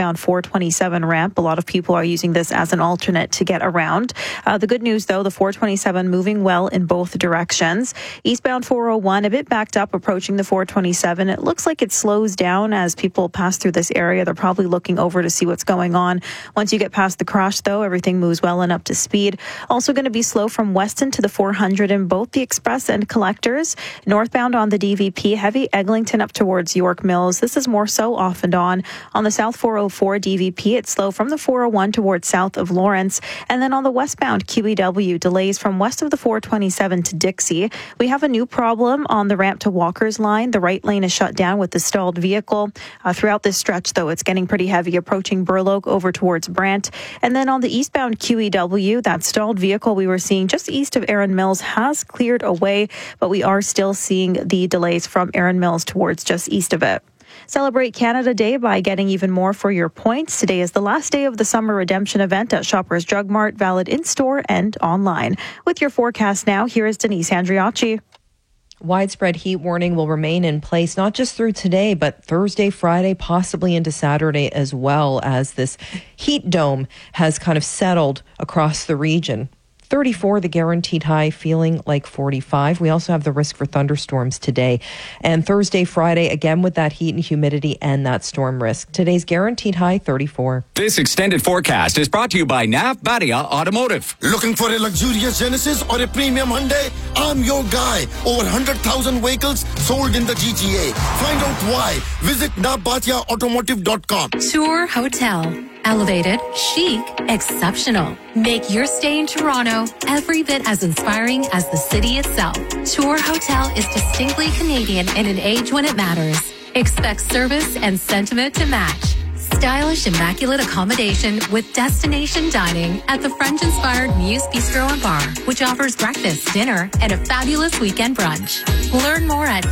westbound 427 ramp. A lot of people are using this as an alternate to get around. The good news, though, the 427 moving well in both directions. Eastbound 401 a bit backed up approaching the 427. It looks like it slows down as people pass through this area. They're probably looking over to see what's going on. Once you get past the crash, though, everything moves well and up to speed. Also going to be slow from Weston to the 400 in both the express and collectors. Northbound on the DVP, heavy Eglinton up towards York Mills. This is more so off and on. On the South 404 DVP, it's slow from the 401 towards south of Lawrence. And then on the westbound QEW, delays from west of the 427 to Dixie. We have a new problem on the ramp to Walker's line. The right lane is shut down with the stalled vehicle. Throughout this stretch, though, it's getting pretty heavy approaching Burloak over towards Brant. And then on the eastbound QEW, that stalled vehicle we were seeing just east of Erin Mills has cleared away, but we are still seeing the delays from Erin Mills towards just east of it. Celebrate Canada Day by getting even more for your points. Today is the last day of the summer redemption event at Shoppers Drug Mart, valid in-store and online. With your forecast now, here is Denise Andriacci. Widespread heat warning will remain in place, not just through today, but Thursday, Friday, possibly into Saturday as well, as this heat dome has kind of settled across the region. 34, the guaranteed high, feeling like 45. We also have the risk for thunderstorms today. And Thursday, Friday, again with that heat and humidity and that storm risk. Today's guaranteed high, 34. This extended forecast is brought to you by Nav Badia Automotive. Looking for a luxurious Genesis or a premium Hyundai? I'm your guy. Over 100,000 vehicles sold in the GTA. Find out why. Visit navbatiaautomotive.com. Tour Hotel. Elevated, chic, exceptional. Make your stay in Toronto every bit as inspiring as the city itself. Tour Hotel is distinctly Canadian in an age when it matters. Expect service and sentiment to match. Stylish, immaculate accommodation with destination dining at the French-inspired Muse Bistro and Bar, which offers breakfast, dinner, and a fabulous weekend brunch. Learn more at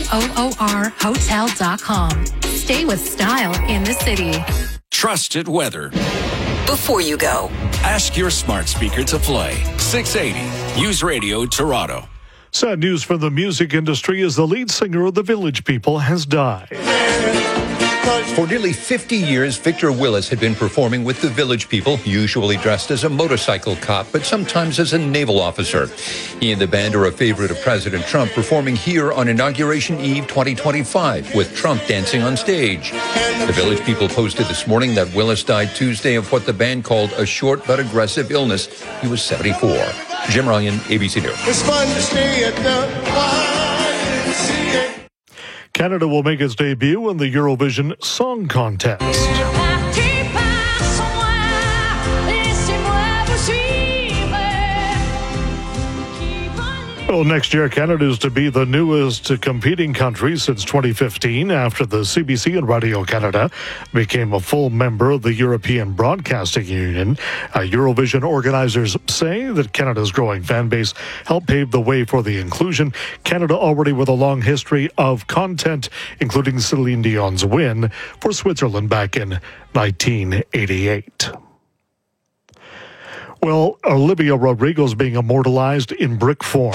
toorhotel.com. Stay with style in the city. Trusted weather. Before you go, ask your smart speaker to play 680 News Radio Toronto. Sad news from the music industry as the lead singer of the Village People has died. For nearly 50 years, Victor Willis had been performing with the Village People, usually dressed as a motorcycle cop, but sometimes as a naval officer. He and the band are a favorite of President Trump, performing here on Inauguration Eve 2025, with Trump dancing on stage. The Village People posted this morning that Willis died Tuesday of what the band called a short but aggressive illness. He was 74. Jim Ryan, ABC News. It's fun to stay at the YMCA. Canada will make its debut in the Eurovision Song Contest. Well, next year, Canada is to be the newest competing country since 2015 after the CBC and Radio-Canada became a full member of the European Broadcasting Union. Eurovision organizers say that Canada's growing fan base helped pave the way for the inclusion. Canada already with a long history of content, including Celine Dion's win for Switzerland back in 1988. Well, Olivia Rodrigo is being immortalized in brick form.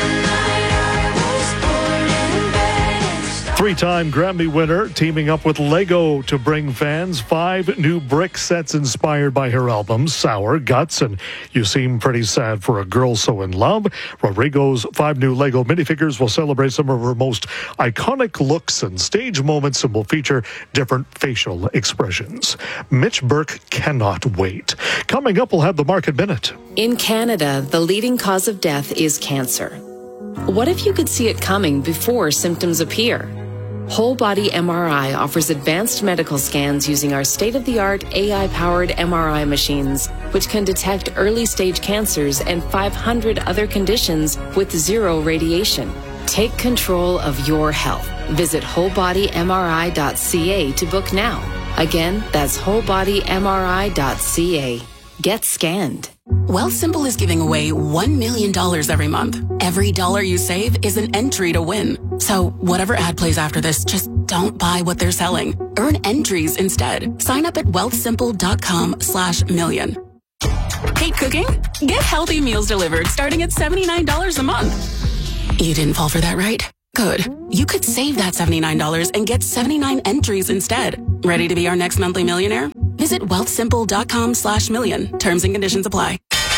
Three-time Grammy winner teaming up with Lego to bring fans 5 new brick sets inspired by her albums, Sour, Guts, and You Seem Pretty Sad for a Girl So in Love. Rodrigo's 5 new Lego minifigures will celebrate some of her most iconic looks and stage moments and will feature different facial expressions. Mitch Burke cannot wait. Coming up, we'll have the Market Minute. In Canada, the leading cause of death is cancer. What if you could see it coming before symptoms appear? Whole Body MRI offers advanced medical scans using our state-of-the-art AI-powered MRI machines, which can detect early-stage cancers and 500 other conditions with zero radiation. Take control of your health. Visit wholebodymri.ca to book now. Again, that's wholebodymri.ca. Get scanned. Wealthsimple is giving away $1 million every month. Every dollar you save is an entry to win. So whatever ad plays after this, just don't buy what they're selling. Earn entries instead. Sign up at wealthsimple.com/million. Hate cooking? Get healthy meals delivered starting at $79 a month. You didn't fall for that, right? Good. You could save that $79 and get 79 entries instead. Ready to be our next monthly millionaire? Visit wealthsimple.com/million. Terms and conditions apply.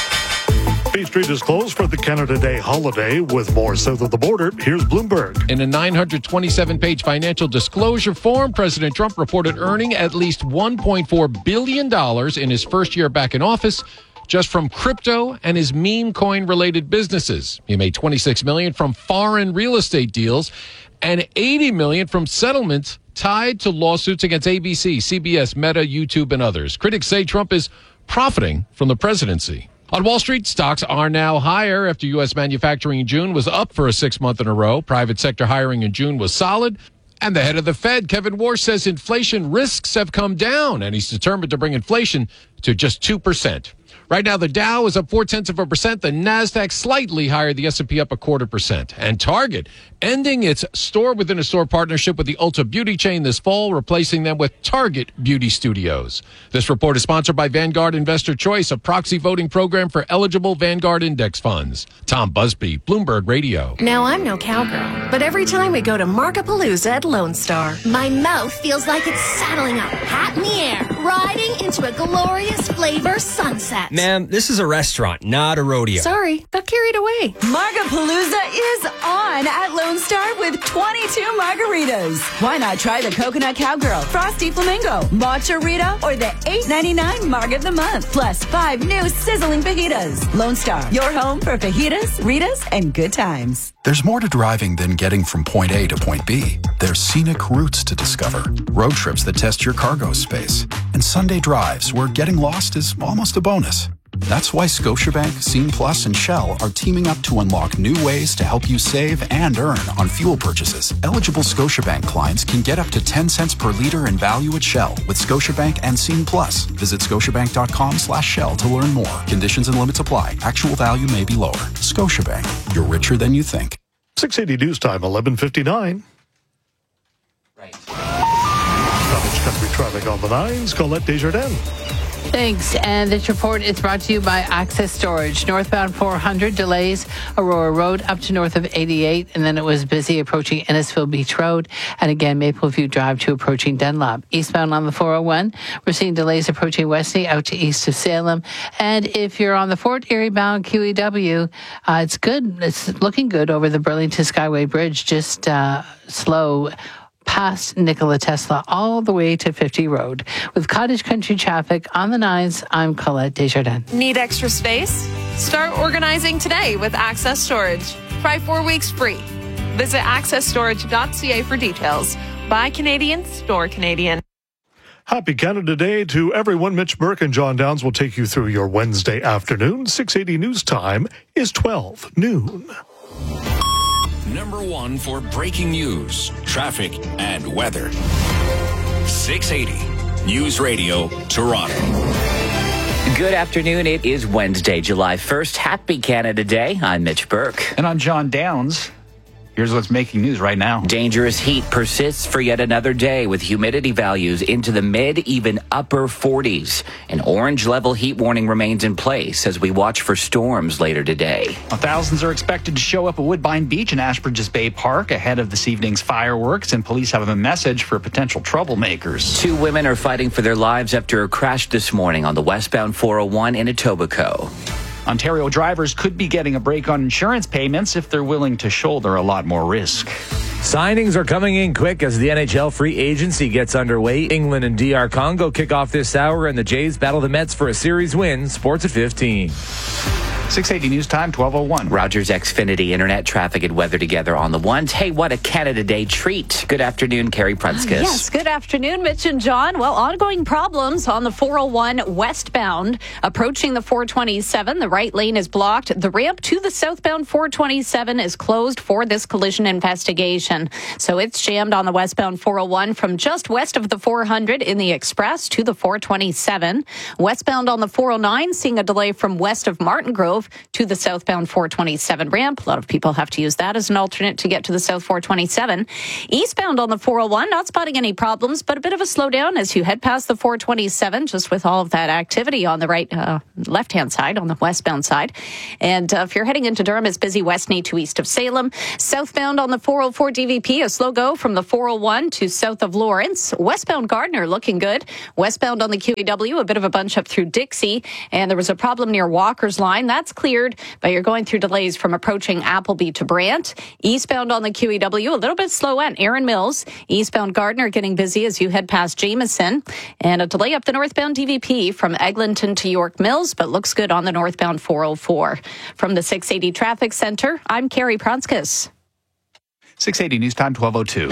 B Street is closed for the Canada Day holiday. With more south of the border, here's Bloomberg. In a 927-page financial disclosure form, President Trump reported earning at least $1.4 billion in his first year back in office, just from crypto and his meme coin-related businesses. He made $26 million from foreign real estate deals and $80 million from settlements tied to lawsuits against ABC, CBS, Meta, YouTube, and others. Critics say Trump is profiting from the presidency. On Wall Street, stocks are now higher after U.S. manufacturing in June was up for a 6th month in a row. Private sector hiring in June was solid. And the head of the Fed, Kevin Warsh, says inflation risks have come down, and he's determined to bring inflation to just 2%. Right now, the Dow is up 0.4%. The NASDAQ slightly higher, the S&P up 0.25%. And Target ending its store-within-a-store partnership with the Ulta Beauty chain this fall, replacing them with Target Beauty Studios. This report is sponsored by Vanguard Investor Choice, a proxy voting program for eligible Vanguard index funds. Tom Busby, Bloomberg Radio. Now, I'm no cowgirl, but every time we go to Markapalooza at Lone Star, my mouth feels like it's saddling up hot in the air, riding into a glorious flavor sunset. Ma'am, this is a restaurant, not a rodeo. Sorry, got carried away. Markapalooza is on at Lone Star with 22 margaritas. Why not try the Coconut Cowgirl, Frosty Flamingo, Matcha Rita, or the $8.99 Marg of the Month, plus 5 new sizzling fajitas. Lone Star, your home for fajitas, Ritas, and good times. There's more to driving than getting from point A to point B. There's scenic routes to discover, road trips that test your cargo space, and Sunday drives where getting lost is almost a bonus. That's why Scotiabank, Scene Plus, and Shell are teaming up to unlock new ways to help you save and earn on fuel purchases. Eligible Scotiabank clients can get up to 10 cents per liter in value at Shell with Scotiabank and Scene Plus. Visit scotiabank.com/Shell to learn more. Conditions and limits apply. Actual value may be lower. Scotiabank, you're richer than you think. 680 News Time, 11:59. Right. Cottage Country traffic on the 9s. Colette Desjardins. Thanks. And this report is brought to you by Access Storage. Northbound 400 delays Aurora Road up to north of 88, and then it was busy approaching Innisfil Beach Road, and again Mapleview Drive to approaching Dunlop. Eastbound on the 401, we're seeing delays approaching Wesley out to east of Salem. And if you're on the Fort Erie bound QEW, it's good. It's looking good over the Burlington Skyway Bridge, just slow past Nikola Tesla all the way to 50 Road. With Cottage Country traffic on the 9s, I'm Colette Desjardins. Need extra space? Start organizing today with Access Storage. Try 4 weeks free. Visit accessstorage.ca for details. Buy Canadian, store Canadian. Happy Canada Day to everyone. Mitch Burke and John Downs will take you through your Wednesday afternoon. 680 News Time is 12 noon. Number 1 for breaking news, traffic, and weather. 680 News Radio, Toronto. Good afternoon. It is Wednesday, July 1st. Happy Canada Day. I'm Mitch Burke. And I'm John Downs. Here's what's making news right now. Dangerous heat persists for yet another day with humidity values into the mid, even upper 40s. An orange level heat warning remains in place as we watch for storms later today. Thousands are expected to show up at Woodbine Beach and Ashbridges Bay Park ahead of this evening's fireworks, and police have a message for potential troublemakers. 2 women are fighting for their lives after a crash this morning on the westbound 401 in Etobicoke. Ontario drivers could be getting a break on insurance payments if they're willing to shoulder a lot more risk. Signings are coming in quick as the NHL free agency gets underway. England and DR Congo kick off this hour, and the Jays battle the Mets for a series win. Sports at 15. 680 News Time, 12:01. Rogers Xfinity Internet traffic and weather together on the ones. Hey, what a Canada Day treat. Good afternoon, Carrie Prunskis. Yes, good afternoon, Mitch and John. Well, ongoing problems on the 401 westbound. Approaching the 427, the right lane is blocked. The ramp to the southbound 427 is closed for this collision investigation. So it's jammed on the westbound 401 from just west of the 400 in the Express to the 427. Westbound on the 409, seeing a delay from west of Martin Grove Grove to the southbound 427 ramp. A lot of people have to use that as an alternate to get to the south 427. Eastbound on the 401, not spotting any problems, but a bit of a slowdown as you head past the 427, just with all of that activity on the left-hand side, on the westbound side. And if you're heading into Durham, it's busy west knee to east of Salem. Southbound on the 404 DVP, a slow go from the 401 to south of Lawrence. Westbound Gardner looking good. Westbound on the QEW, a bit of a bunch up through Dixie. And there was a problem near Walker's Line. That's cleared, but you're going through delays from approaching Appleby to Brant. Eastbound on the QEW, a little bit slow at Erin Mills. Eastbound Gardner getting busy as you head past Jameson. And a delay up the northbound DVP from Eglinton to York Mills, but looks good on the northbound 404. From the 680 Traffic Center, I'm Carrie Pronskis. 680 News Time, 12:02.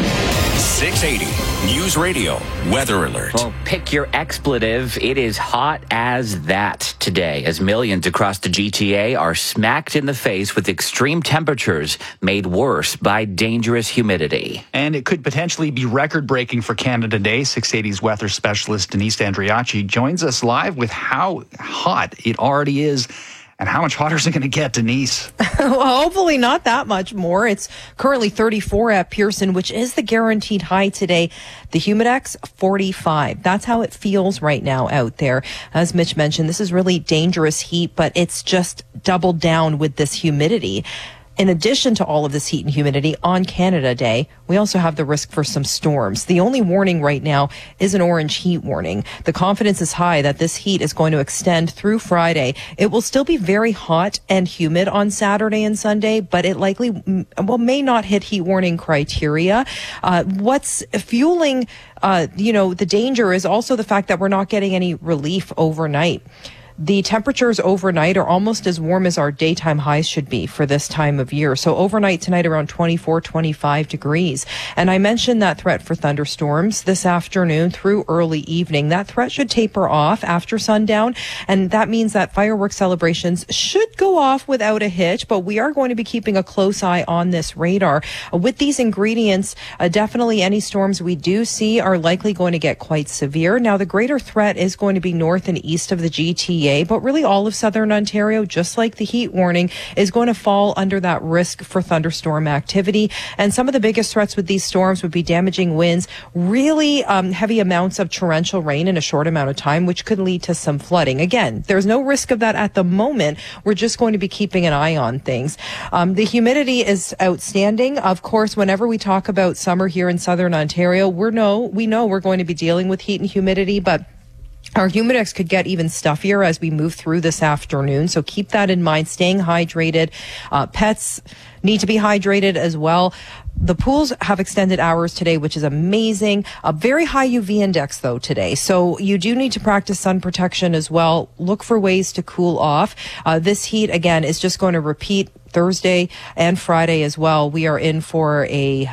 680 News Radio Weather Alert. Well, pick your expletive. It is hot as that today, as millions across the GTA are smacked in the face with extreme temperatures made worse by dangerous humidity. And it could potentially be record-breaking for Canada Day. 680's weather specialist Denise Andriachi joins us live with how hot it already is. And how much hotter is it going to get, Denise? Well, hopefully not that much more. It's currently 34 at Pearson, which is the guaranteed high today. The Humidex, 45. That's how it feels right now out there. As Mitch mentioned, this is really dangerous heat, but it's just doubled down with this humidity. In addition to all of this heat and humidity on Canada Day, we also have the risk for some storms. The only warning right now is an orange heat warning. The confidence is high that this heat is going to extend through Friday. It will still be very hot and humid on Saturday and Sunday, but it likely may not hit heat warning criteria. What's fueling, the danger is also the fact that we're not getting any relief overnight. The temperatures overnight are almost as warm as our daytime highs should be for this time of year. So overnight tonight around 24, 25 degrees. And I mentioned that threat for thunderstorms this afternoon through early evening. That threat should taper off after sundown. And that means that fireworks celebrations should go off without a hitch. But we are going to be keeping a close eye on this radar. With these ingredients, definitely any storms we do see are likely going to get quite severe. Now, the greater threat is going to be north and east of the GTA. But really all of southern Ontario, just like the heat warning, is going to fall under that risk for thunderstorm activity. And some of the biggest threats with these storms would be damaging winds, really heavy amounts of torrential rain in a short amount of time, which could lead to some flooding. Again, there's no risk of that at the moment. We're just going to be keeping an eye on things. The humidity is outstanding. Of course, whenever we talk about summer here in southern Ontario, we know we're going to be dealing with heat and humidity, but our Humidex could get even stuffier as we move through this afternoon. So keep that in mind, staying hydrated. Pets need to be hydrated as well. The pools have extended hours today, which is amazing. A very high UV index, though, today. So you do need to practice sun protection as well. Look for ways to cool off. This heat, again, is just going to repeat Thursday and Friday as well. We are in for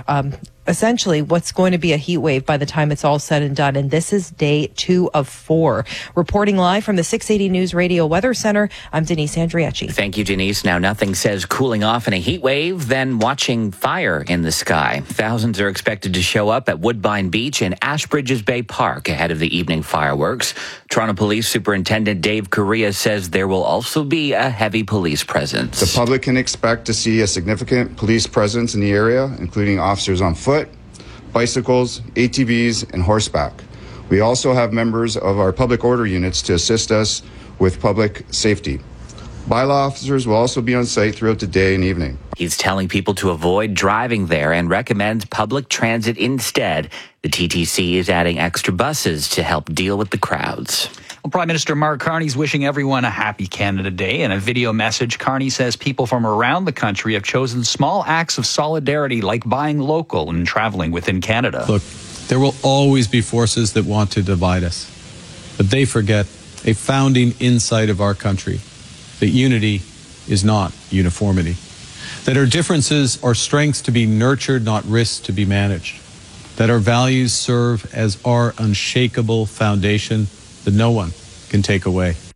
essentially what's going to be a heat wave by the time it's all said and done. And this is day 2 of 4. Reporting live from the 680 News Radio Weather Center, I'm Denise Andriachi. Thank you, Denise. Now, nothing says cooling off in a heat wave than watching fire in the sky. Thousands are expected to show up at Woodbine Beach and Ashbridges Bay Park ahead of the evening fireworks. Toronto Police Superintendent Dave Correa says there will also be a heavy police presence. The public can expect to see a significant police presence in the area, including officers on foot, bicycles, ATVs, and horseback. We also have members of our public order units to assist us with public safety. Bylaw officers will also be on site throughout the day and evening. He's telling people to avoid driving there and recommends public transit instead. The TTC is adding extra buses to help deal with the crowds. Well, Prime Minister Mark Carney's wishing everyone a happy Canada Day. In a video message, Carney says people from around the country have chosen small acts of solidarity like buying local and traveling within Canada. Look, there will always be forces that want to divide us, but they forget a founding insight of our country, that unity is not uniformity, that our differences are strengths to be nurtured, not risks to be managed, that our values serve as our unshakable foundation that no one can take away.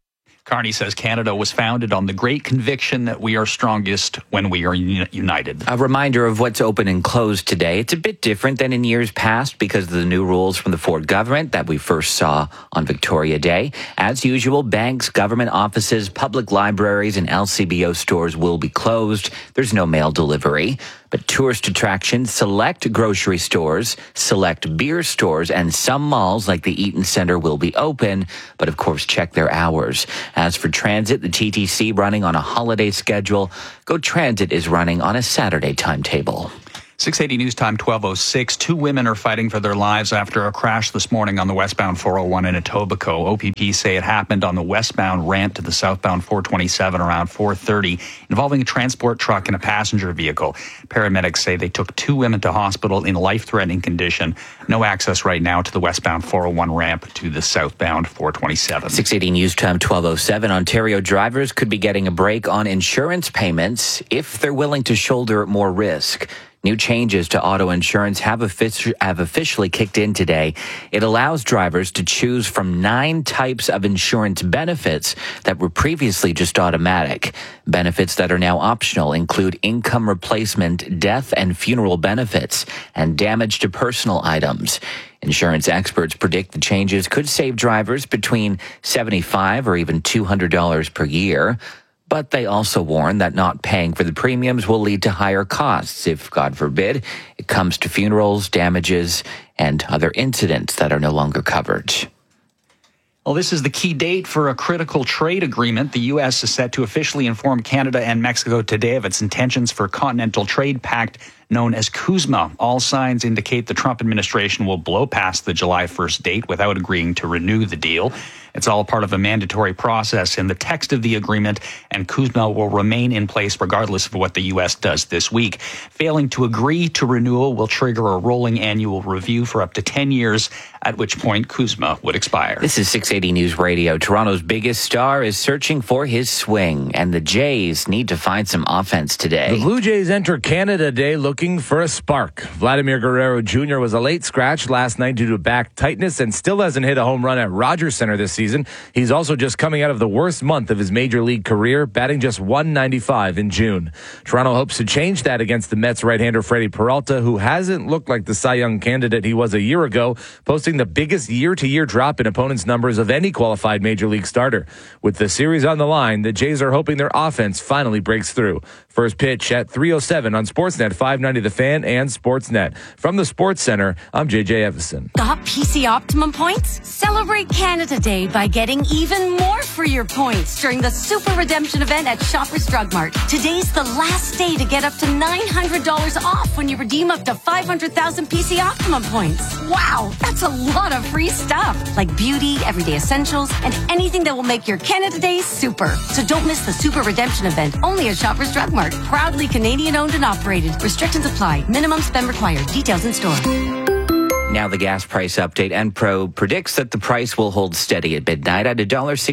Carney says Canada was founded on the great conviction that we are strongest when we are united. A reminder of what's open and closed today. It's a bit different than in years past because of the new rules from the Ford government that we first saw on Victoria Day. As usual, banks, government offices, public libraries, and LCBO stores will be closed. There's no mail delivery. But tourist attractions, select grocery stores, select beer stores, and some malls like the Eaton Centre will be open, but of course check their hours. As for transit, the TTC running on a holiday schedule. Go Transit is running on a Saturday timetable. 680 News Time, 12:06. 2 women are fighting for their lives after a crash this morning on the westbound 401 in Etobicoke. OPP say it happened on the westbound ramp to the southbound 427 around 4:30, involving a transport truck and a passenger vehicle. Paramedics say they took 2 women to hospital in life-threatening condition. No access right now to the westbound 401 ramp to the southbound 427. 680 News Time, 12:07. Ontario drivers could be getting a break on insurance payments if they're willing to shoulder more risk. New changes to auto insurance have officially kicked in today. It allows drivers to choose from 9 types of insurance benefits that were previously just automatic. Benefits that are now optional include income replacement, death and funeral benefits, and damage to personal items. Insurance experts predict the changes could save drivers between $75 or even $200 per year. But they also warn that not paying for the premiums will lead to higher costs if, God forbid, it comes to funerals, damages, and other incidents that are no longer covered. Well, this is the key date for a critical trade agreement. The U.S. is set to officially inform Canada and Mexico today of its intentions for a Continental Trade Pact known as CUSMA. All signs indicate the Trump administration will blow past the July 1st date without agreeing to renew the deal. It's all part of a mandatory process in the text of the agreement, and CUSMA will remain in place regardless of what the U.S. does this week. Failing to agree to renewal will trigger a rolling annual review for up to 10 years, at which point CUSMA would expire. This is 680 News Radio. Toronto's biggest star is searching for his swing, and the Jays need to find some offense today. The Blue Jays enter Canada Day looking for a spark. Vladimir Guerrero Jr. was a late scratch last night due to back tightness and still hasn't hit a home run at Rogers Centre this season. He's also just coming out of the worst month of his major league career, batting just .195 in June. Toronto hopes to change that against the Mets right-hander Freddie Peralta, who hasn't looked like the Cy Young candidate he was a year ago, posting the biggest year-to-year drop in opponents' numbers of any qualified major league starter. With the series on the line, the Jays are hoping their offense finally breaks through. First pitch at 3:07 on Sportsnet 590 The Fan and Sportsnet. From the Sports Center, I'm JJ Evison. Got PC Optimum points? Celebrate Canada Day by getting even more for your points during the Super Redemption event at Shoppers Drug Mart. Today's the last day to get up to $900 off when you redeem up to 500,000 PC Optimum points. Wow, that's a lot of free stuff, like beauty, everyday essentials, and anything that will make your Canada Day super. So don't miss the Super Redemption event, only at Shoppers Drug Mart. Proudly Canadian owned and operated. Restrictions apply. Minimum spend required. Details in store. Now the gas price update. Enpro predicts that the price will hold steady at midnight at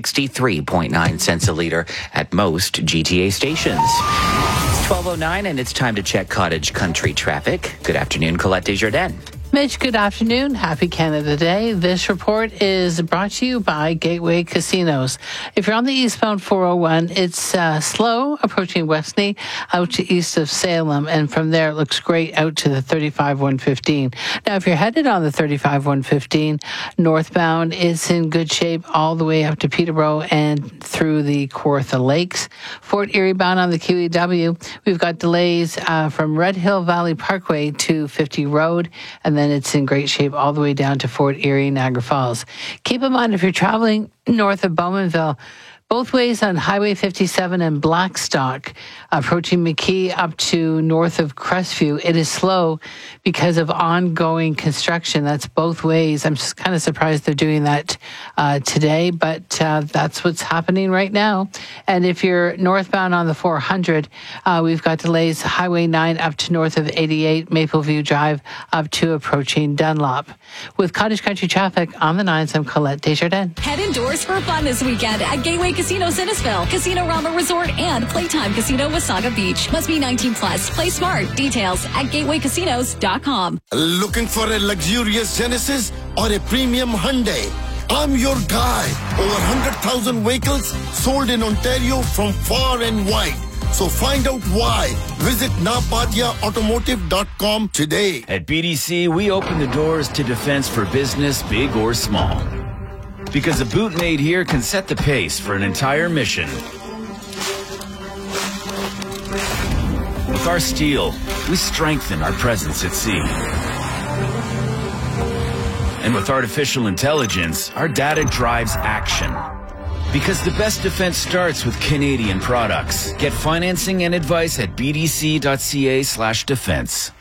$1.63.9 a liter at most GTA stations. It's 12:09 and it's time to check cottage country traffic. Good afternoon, Colette Desjardins. Mitch, good afternoon. Happy Canada Day. This report is brought to you by Gateway Casinos. If you're on the eastbound 401, it's slow approaching Westney out to east of Salem, and from there it looks great out to the 35-115. Now, if you're headed on the 35-115 northbound, it's in good shape all the way up to Peterborough and through the Kawartha Lakes. Fort Erie bound on the QEW, we've got delays from Red Hill Valley Parkway to 50 Road, and then it's in great shape all the way down to Fort Erie, Niagara Falls. Keep in mind, if you're traveling north of Bowmanville, both ways on Highway 57 and Blackstock, approaching McKee up to north of Crestview, it is slow because of ongoing construction. That's both ways. I'm just kind of surprised they're doing that today, but that's what's happening right now. And if you're northbound on the 400, we've got delays Highway 9 up to north of 88, Mapleview Drive up to approaching Dunlop. With cottage country traffic on the 9s, I'm Colette Desjardins. Head indoors for fun this weekend at Gateway Casino Innisfil, Casino Rama Resort, and Playtime Casino Wasaga Beach. Must be 18 plus. Play smart. Details at gatewaycasinos.com. Looking for a luxurious Genesis or a premium Hyundai? I'm your guy. Over 100,000 vehicles sold in Ontario from far and wide. So find out why. Visit napatiaautomotive.com today. At BDC, we open the doors to defense for business, big or small. Because a boot made here can set the pace for an entire mission. With our steel, we strengthen our presence at sea. And with artificial intelligence, our data drives action. Because the best defense starts with Canadian products. Get financing and advice at bdc.ca/defense.